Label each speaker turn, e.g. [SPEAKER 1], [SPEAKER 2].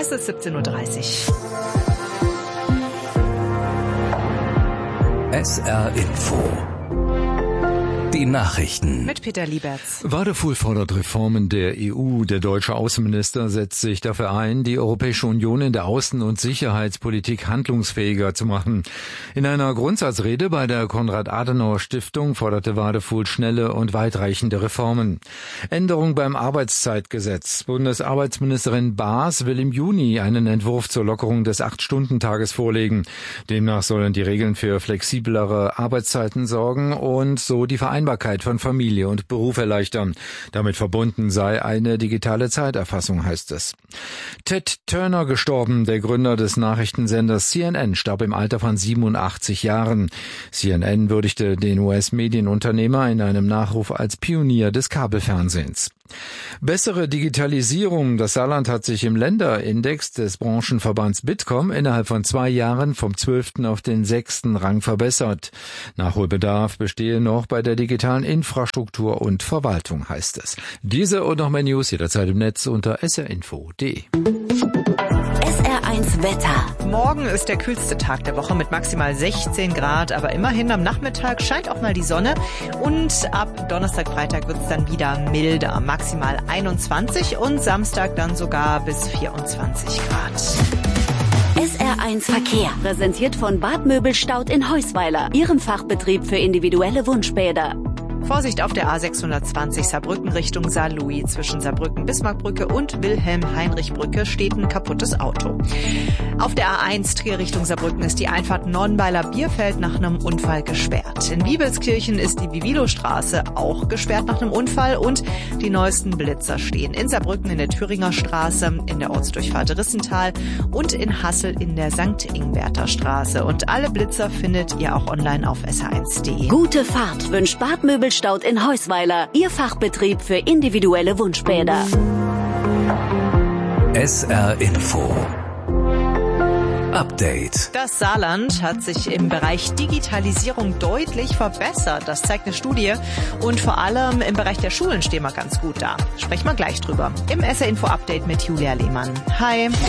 [SPEAKER 1] Es ist 17:30 Uhr.
[SPEAKER 2] SR Info. Die Nachrichten.
[SPEAKER 1] Mit Peter Lieberts.
[SPEAKER 3] Wadefuhl fordert Reformen der EU. Der deutsche Außenminister setzt sich dafür ein, die Europäische Union in der Außen- und Sicherheitspolitik handlungsfähiger zu machen. In einer Grundsatzrede bei der Konrad-Adenauer-Stiftung forderte Wadefuhl schnelle und weitreichende Reformen. Änderung beim Arbeitszeitgesetz. Bundesarbeitsministerin Baas will im Juni einen Entwurf zur Lockerung des 8-Stunden-Tages vorlegen. Demnach sollen die Regeln für flexiblere Arbeitszeiten sorgen und so die Vereinbarkeit von Familie und Beruf erleichtern. Damit verbunden sei eine digitale Zeiterfassung, heißt es. Ted Turner gestorben. Der Gründer des Nachrichtensenders CNN starb im Alter von 87 Jahren. CNN würdigte den US-Medienunternehmer in einem Nachruf als Pionier des Kabelfernsehens. Bessere Digitalisierung. Das Saarland hat sich im Länderindex des Branchenverbands Bitkom innerhalb von 2 Jahren vom 12. auf den 6. Rang verbessert. Nachholbedarf bestehe noch bei der digitalen Infrastruktur und Verwaltung, heißt es. Diese und noch mehr News jederzeit im Netz unter srinfo.de.
[SPEAKER 4] SR1 Wetter.
[SPEAKER 1] Morgen ist der kühlste Tag der Woche mit maximal 16 Grad, aber immerhin am Nachmittag scheint auch mal die Sonne und ab Donnerstag, Freitag wird es dann wieder milder, maximal 21 und Samstag dann sogar bis 24 Grad.
[SPEAKER 4] SR1 Verkehr, präsentiert von Bad Möbelstaud in Heusweiler, Ihrem Fachbetrieb für individuelle Wunschbäder.
[SPEAKER 1] Vorsicht auf der A620 Saarbrücken Richtung Saarlouis. Zwischen Saarbrücken-Bismarckbrücke und Wilhelm-Heinrich-Brücke steht ein kaputtes Auto. Auf der A1 Trier Richtung Saarbrücken ist die Einfahrt Nonnweiler-Bierfeld nach einem Unfall gesperrt. In Wiebelskirchen ist die Vivilostraße auch gesperrt nach einem Unfall und die neuesten Blitzer stehen in Saarbrücken in der Thüringer Straße, in der Ortsdurchfahrt Rissental und in Hassel in der St. Ingberter Straße. Und alle Blitzer findet ihr auch online auf sr1.de.
[SPEAKER 4] Gute Fahrt wünscht Bad Möbelstaud in Heusweiler, Ihr Fachbetrieb für individuelle Wunschbäder.
[SPEAKER 2] SR Info. Update.
[SPEAKER 1] Das Saarland hat sich im Bereich Digitalisierung deutlich verbessert. Das zeigt eine Studie. Und vor allem im Bereich der Schulen stehen wir ganz gut da. Sprechen wir gleich drüber. Im SR Info Update mit Julia Lehmann. Hi.